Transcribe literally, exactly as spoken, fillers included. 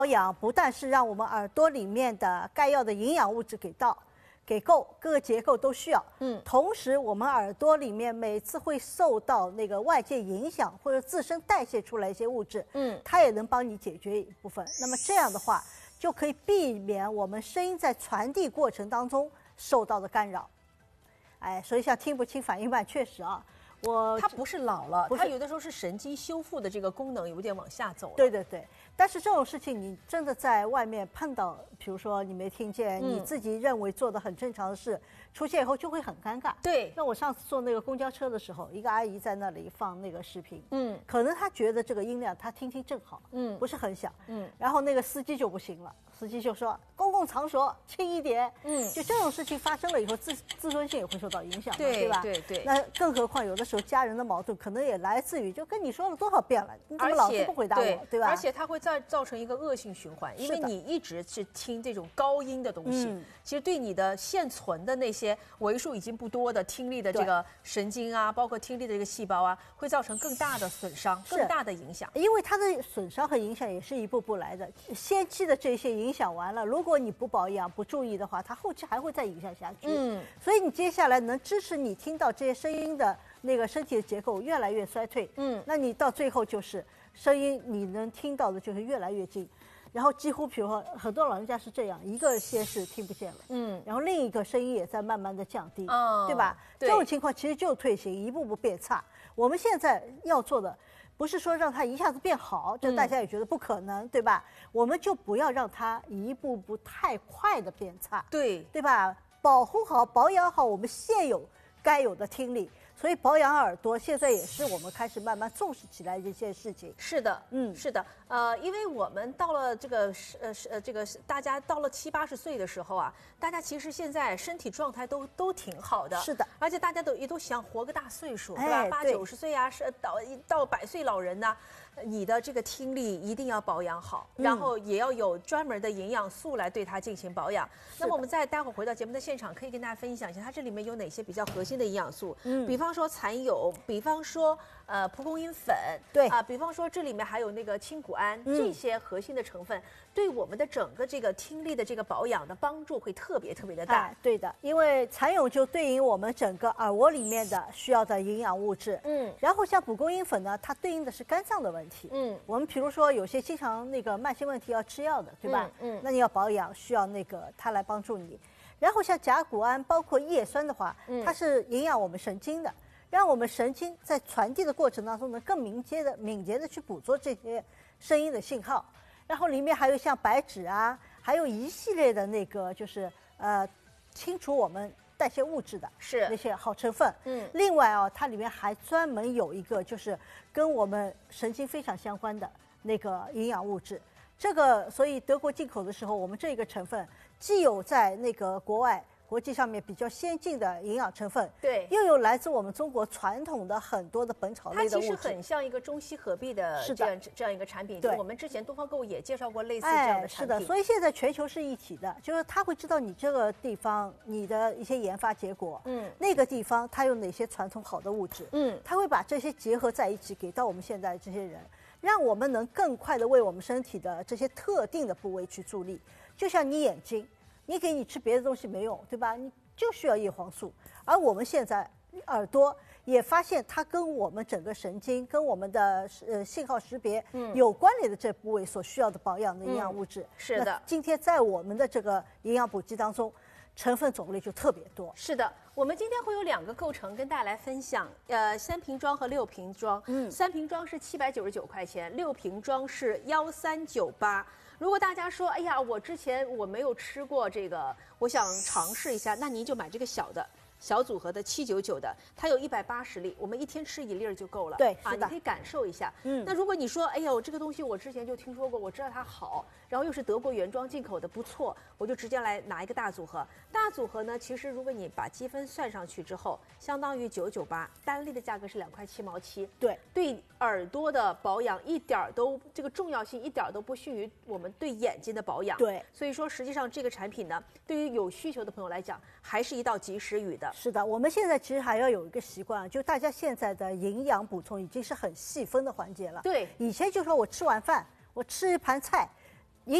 保养不但是让我们耳朵里面的该要的营养物质给到、给够，各个结构都需要。嗯，同时我们耳朵里面每次会受到那个外界影响或者自身代谢出来一些物质，嗯，它也能帮你解决一部分。那么这样的话，就可以避免我们声音在传递过程当中受到的干扰。哎，所以像听不清、反应慢，确实啊。我它不是老了，它有的时候是神经修复的这个功能有点往下走了。 对对对，但是这种事情你真的在外面碰到，比如说你没听见，嗯、你自己认为做的很正常的事，出现以后就会很尴尬。 对， 那我上次坐那个公交车的时候，一个阿姨在那里放那个视频， 嗯， 可能她觉得这个音量她听听正好，嗯，不是很响，嗯，然后那个司机就不行了。司机就说：“公共场所轻一点。”嗯，就这种事情发生了以后，自自尊心也会受到影响， 对吧？ 对对。 那更何况有的时候家人的矛盾可能也来自于，就跟你说了多少遍了，你怎么老是不回答我， 对, 对吧？ 而且它会造造成一个恶性循环，因为你一直是听这种高音的东西，嗯、其实对你的现存的那些为数已经不多的听力的这个神经啊，包括听力的这个细胞啊，会造成更大的损伤、更大的影响。 因为它的损伤和影响也是一步步来的，先期的这些影响完了，如果如果你不保养、不注意的话，它后期还会再影响下去。嗯，所以你接下来能支持你听到这些声音的那个身体的结构越来越衰退。嗯，那你到最后就是声音你能听到的就是越来越近，然后几乎比如说很多老人家是这样，一个先是听不见了，嗯，然后另一个声音也在慢慢的降低，哦、对吧？对，这种情况其实就退行，一步步变差。我们现在要做的。不是说让它一下子变好，这大家也觉得不可能，嗯、对吧？我们就不要让它一步步太快的变差， 对对吧？保护好、保养好我们现有该有的听力，所以保养耳朵现在也是我们开始慢慢重视起来的一件事情。 是的，嗯，是的，呃，因为我们到了这个呃呃这个大家到了七八十岁的时候啊，大家其实现在身体状态都都挺好的， 是的， 而且大家都也都想活个大岁数，是吧？八九十岁啊，是到到百岁老人呢。你的这个听力一定要保养好，嗯、然后也要有专门的营养素来对它进行保养。那么我们再待会儿回到节目的现场，可以跟大家分享一下它这里面有哪些比较核心的营养素。嗯，比方说蚕蛹，比方说呃蒲公英粉， 对啊、呃，比方说这里面还有那个清谷胺，嗯、这些核心的成分对我们的整个这个听力的这个保养的帮助会特别特别的大。 哎、对的，因为蚕蛹就对应我们整个耳蜗里面的需要的营养物质。嗯，然后像蒲公英粉呢，它对应的是肝脏的问题。嗯，我们比如说有些经常那个慢性问题要吃药的，对吧？嗯，嗯那你要保养，需要那个它来帮助你。然后像甲钴胺，包括叶酸的话，嗯、它是营养我们神经的，让我们神经在传递的过程当中呢，更敏捷的、敏捷的去捕捉这些声音的信号。然后里面还有像白芷啊，还有一系列的那个就是呃清除我们代谢物质的是那些好成分。嗯，另外啊，它里面还专门有一个就是跟我们神经非常相关的那个营养物质。这个所以德国进口的时候，我们这个成分既有在那个国外国际上面比较先进的营养成分， 对， 又有来自我们中国传统的很多的本草类的物质。 它其实很像一个中西合璧的这样这样一个产品。 对， 我们之前东方购物也介绍过类似这样的产品。 哎、是的，所以现在全球是一体的，就是他会知道你这个地方你的一些研发结果，嗯，那个地方它有哪些传统好的物质，嗯，他会把这些结合在一起，给到我们现在这些人，让我们能更快的为我们身体的这些特定的部位去助力。就像你眼睛。你给你吃别的东西没用，对吧？你就需要叶黄素。而我们现在耳朵也发现，它跟我们整个神经、跟我们的呃信号识别有关联的这部位所需要的保养的营养物质。嗯、 是的， 今天在我们的这个营养补剂当中，成分种类就特别多。 是的，我们今天会有两个构成跟大家来分享，呃，三瓶装和六瓶装。嗯，三瓶装是七百九十九块钱，六瓶装是幺三九八。如果大家说，哎呀，我之前我没有吃过这个，我想尝试一下，那您就买这个小的。小组合的七九九的，它有一百八十粒，我们一天吃一粒儿就够了。 对， 啊，你可以感受一下。嗯，那如果你说，哎呦，这个东西我之前就听说过，我知道它好，然后又是德国原装进口的，不错，我就直接来拿一个大组合。大组合呢，其实如果你把积分算上去之后，相当于九九八，单粒的价格是两块七毛七。 对， 对耳朵的保养一点儿都这个重要性一点儿都不逊于我们对眼睛的保养。 对， 所以说实际上这个产品呢，对于有需求的朋友来讲，还是一道及时雨的。 是的，我们现在其实还要有一个习惯，就大家现在的营养补充已经是很细分的环节了。 对， 以前就说我吃完饭，我吃一盘菜，